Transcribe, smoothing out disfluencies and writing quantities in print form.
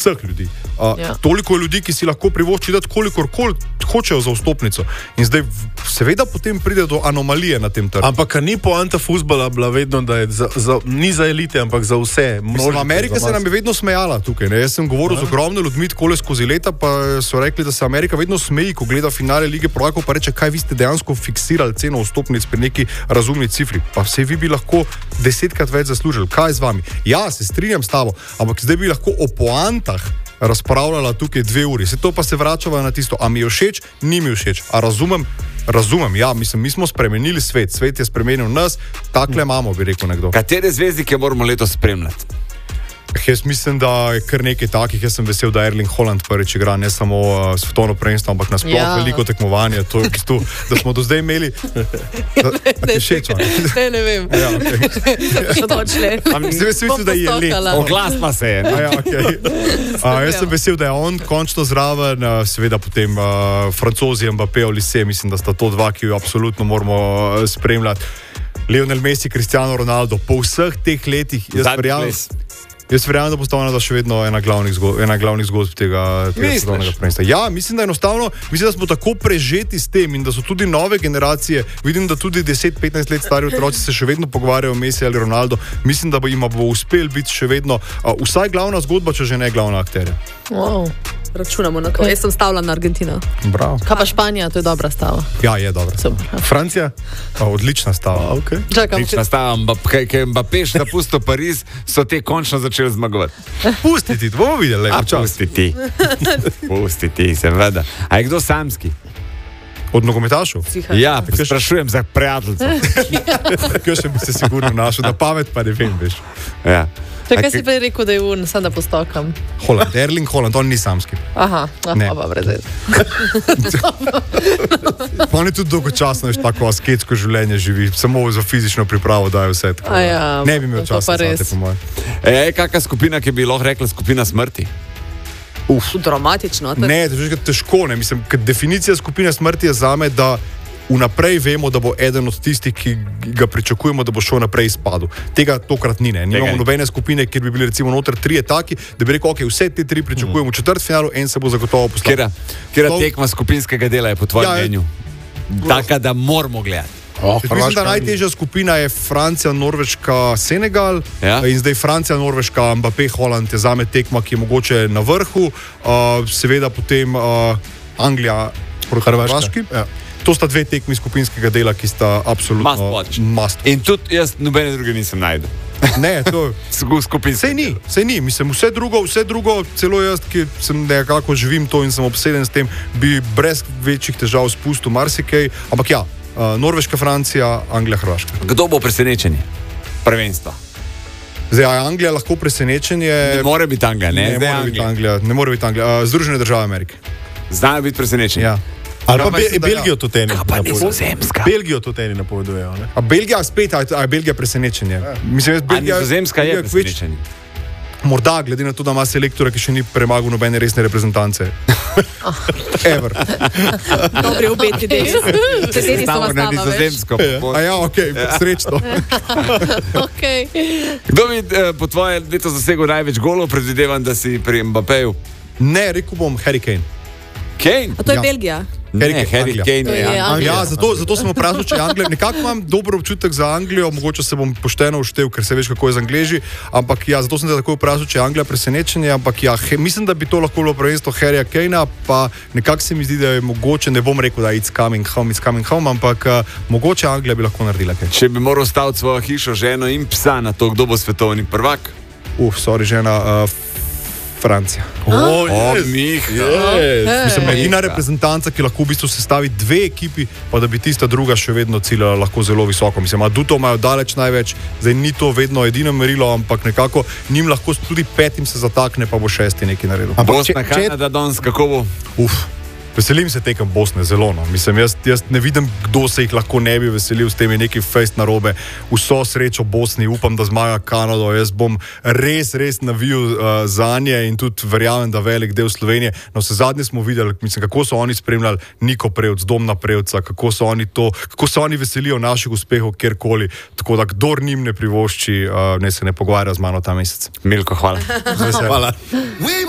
vseh ljudi. Toliko ljudi, ki si lahko privošči dati kolikor hočejo za vstopnico. In zdaj seveda potem pride do anomalije na tem trgu. Ampak ni poanta fuzbala bila vedno, da je ni za elite, ampak za vse. Amerika se nam je vedno smejala tukaj. Ne? Jaz sem govoril z ogromno ljudmi takole skozi leta, pa so rekli, da se Amerika vedno smeji, ko gleda finale Lige prvakov, pa reče, kaj vi ste dejansko fiksirali ceno vstopnic pri neki razumni cifri. Pa vse vi bi lahko 10-krat več zaslužili. Kaj z vami? Ja, se strinjam s tabo, ampak zdaj bi lahko o poantah razpravljala tukaj 2 uri. Se to pa se vračava na tisto, a mi je všeč, ni mi všeč. A razumem, ja, mislim, mi smo spremenili svet je spremenil nas, takle imamo, bi rekel nekdo. Katere zvezdnike moramo letos spremljati? Jaz mislim, da je kar nekaj takih. Jaz sem vesel, da Erling Haaland prvič igra ne samo svetovno prvenstvo, ampak nasploh veliko tekmovanje. To je v bistvu, da smo do zdaj imeli. Ne vem. Ja, zdaj sem vesel, da je let. Oglas pa se je. Jaz sem vesel, da je on končno zraven, seveda potem Francozi, Mbappé, Olise, mislim, da sta to dva, ki jo absolutno moramo spremljati. Lionel Messi, Cristiano Ronaldo, po vseh teh letih, jaz verjamem, da postane da še vedno ena glavnih zgodb tega svetovnega prvenstva. Ja, mislim, da enostavno, mislim, da smo tako prežeti s tem in da so tudi nove generacije, vidim, da tudi 10-15 let stari otroci se še vedno pogovarjajo o Messi ali Ronaldo. Mislim, da jim bo uspel biti še vedno vsaj glavna zgodba, če že ne glavna akterja. Wow. Računamo na to. Jaz sem stavila na Argentino. Bravo. Kaj pa Španija, to je dobra stava. Ja, je dobra. Francija? Odlična stava. Okay. Odlična stava. Kaj je Mbappé še napustil Pariz, so te končno začeli zmagovati. Pustiti, bomo videli. Pustiti, seveda. A je kdo samski? Od nogometašov? Ja, sprašujem za prijateljstvo. Kaj še bi se sigurno našel, na pamet pa ne vem, veš. Ja. Kaj si prej rekel, da je un, sam da postokam? Erling Haaland, on ni samski. Aha, pa brez. Pa on je tudi dolgočasno, veš, tako asketsko življenje živi, samo za fizično pripravo daje vse. Ne bi imel časa za te, po mojem. Kakšna skupina, ki bi lahko rekla skupina smrti? Dramatično. Ne, to je težko, ne. Mislim, definicija skupine smrti je zame, da vnaprej vemo, da bo eden od tistih, ki ga pričakujemo, da bo šel naprej izpadel. Tega tokrat ni, ne. Nimamo nobene skupine, kjer bi bili recimo noter 3 taki, da bi rekel, ok, vse te 3 pričakujemo v četrtfinalu, en se bo zagotovo postavil. Kjera tekma skupinskega dela je po tvojem mnenju? Taka, da moramo gledati. Mislim, da najtežja skupina je Francija, Norveška, Senegal in zdaj Francija, Norveška, Mbappé, Haaland je zame tekma, ki je mogoče na vrhu, seveda potem Anglija proti Hrvaški. To sta 2 tekmi skupinskega dela, ki sta absolutno must. In tudi jaz nobene druge nisem najdel. Ne, to skupinskega dela. Sej ni. Mislim, vse drugo, celo jaz, ki sem nekako živim to in sem obseden s tem, bi brez večjih težav spustil marsikaj, ampak ja, Norveška, Francija, Anglija, Hrvaška. Kdo bo presenečenje prvenstva? Zdaj, Anglija lahko presenečenje... Ne more biti Anglija, ne? Ne more biti Anglija. Združene države Amerike. Znajo biti presenečenje. Ja. Ali pa Belgijo tudi eni. Pa Nizozemska. Belgijo tudi eni napovedujejo. A Belgija spet, a je Belgija presenečenje? Mislim, Nizozemska je presenečenje. Morda, glede na to, da ima selektora, ki še ni premagal nobene resne reprezentance. Ever. Dobri obeti deli. Sesedi so vas na Nizozemsko. A ja, okej, srečno. Kdo bi po tvoje leto zasegel največ golov, predvidevam, da si pri Mbappéju? Ne, rekel bom Harry Kane. Kane? A to je Belgija? Harry Kane je Anglija. Ja, zato sem vprašal, če je Anglija. Nekako imam dober občutek za Anglijo, mogoče se bom pošteno uštev, ker se veš, kako je z Angleži, ampak ja, zato sem te tako vprašal, če je Anglija presenečenje, ampak ja, mislim, da bi to lahko bilo prvenstvo Harryja Kanea, pa nekako se mi zdi, da je mogoče, ne bom rekel, da it's coming home, ampak mogoče Anglija bi lahko naredila kaj. Če bi moral staviti svojo hišo, ženo in psa na to, kdo bo svetovni prvak? Žena... Francija. Mislim, edina reprezentanca, ki lahko v bistvu sestavi 2 ekipi, pa da bi tista druga še vedno ciljala lahko zelo visoko. Mislim, adutov imajo daleč največ, zdaj ni to vedno edino merilo, ampak nekako njim lahko tudi 5 se zatakne, pa bo 6 nekaj naredil. Bosna, Kanada, danes, kako bo? Veselim se tekem Bosne zelo, no. Mislim, jaz ne vidim, kdo se jih lahko ne bi veselil s temi neki fejst narobe. Vso srečo Bosni, upam, da zmaga Kanado. Jaz bom res navijal za nje in tudi verjamem, da velik del Slovenije. No, vse zadnje smo videli, mislim, kako so oni spremljali Niko Prevc, Domna Prevca, kako so oni veselijo naših uspehov kjerkoli. Tako da, kdor njim ne privošči, ne se ne pogovarja z mano ta mesec. Milko, hvala. Hvala.